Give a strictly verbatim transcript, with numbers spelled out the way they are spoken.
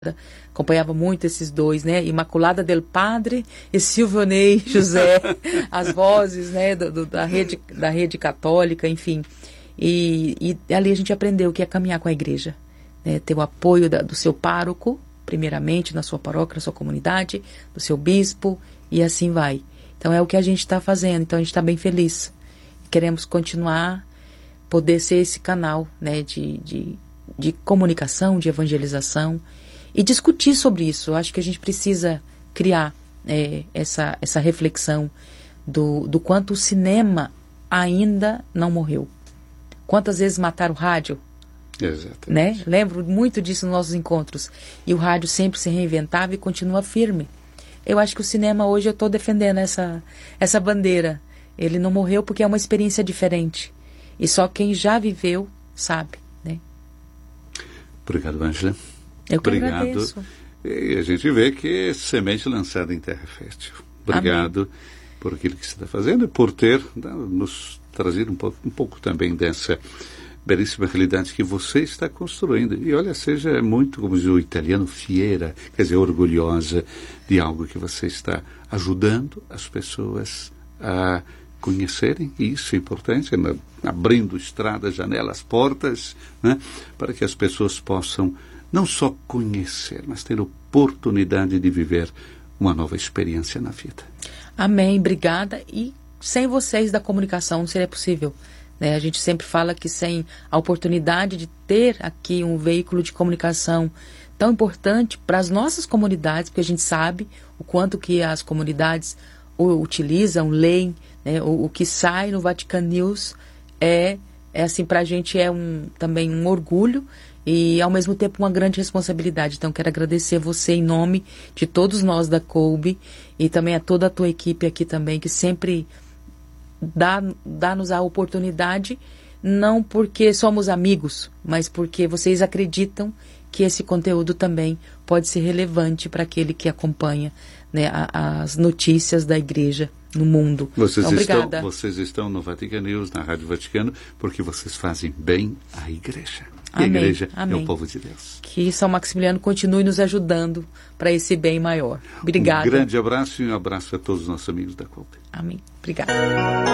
Acompanhava muito esses dois, né? Imaculada del Padre e Silvionei José, as vozes, né? Do, do, da, rede, da rede católica, enfim. E, e ali a gente aprendeu o que é caminhar com a igreja, né? Ter o apoio da, do seu pároco, primeiramente, na sua paróquia, na sua comunidade, do seu bispo, e assim vai. Então é o que a gente está fazendo, então a gente está bem feliz. Queremos continuar, poder ser esse canal, né? De, de, de comunicação, de evangelização, e discutir sobre isso. Eu acho que a gente precisa criar é, essa, essa reflexão do, do quanto o cinema ainda não morreu. Quantas vezes mataram o rádio? Exatamente. Né? Lembro muito disso nos nossos encontros. E o rádio sempre se reinventava e continua firme. Eu acho que o cinema hoje, eu estou defendendo essa, essa bandeira. Ele não morreu porque é uma experiência diferente. E só quem já viveu sabe. Né? Obrigado, Ângela. Eu que Obrigado. agradeço. E a gente vê que é semente lançada em terra fértil. Obrigado. Amém. Por aquilo que você está fazendo e por ter nos trazido um pouco, um pouco também dessa belíssima realidade que você está construindo. E olha, seja muito, como diz o italiano, fiera, quer dizer, orgulhosa de algo que você está ajudando as pessoas a conhecerem, e isso é importante, né? Abrindo estradas, janelas, portas, né? Para que as pessoas possam não só conhecer, mas ter oportunidade de viver uma nova experiência na vida. Amém, obrigada. E sem vocês da comunicação não seria possível. Né? A gente sempre fala que sem a oportunidade de ter aqui um veículo de comunicação tão importante para as nossas comunidades, porque a gente sabe o quanto que as comunidades o utilizam, leem, né? o, o que sai no Vatican News é, é assim, para a gente é um, também um orgulho e ao mesmo tempo uma grande responsabilidade. Então quero agradecer você em nome de todos nós da Kolbe e também a toda a tua equipe aqui também, que sempre dá, dá-nos a oportunidade, não porque somos amigos, mas porque vocês acreditam que esse conteúdo também pode ser relevante para aquele que acompanha, né, a, as notícias da igreja no mundo. Vocês, então, estão, obrigada. vocês estão no Vatican News, na Rádio Vaticano, porque vocês fazem bem à igreja. E Amém, a igreja amém. é o povo de Deus. Que São Maximiliano continue nos ajudando para esse bem maior. Obrigada. Um grande abraço e um abraço a todos os nossos amigos da Kolbe. Amém. Obrigada.